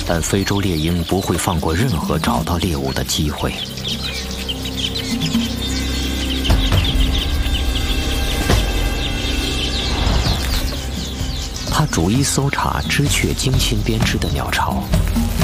但非洲猎鹰不会放过任何找到猎物的机会。他逐一搜查知雀精心编织的鸟巢，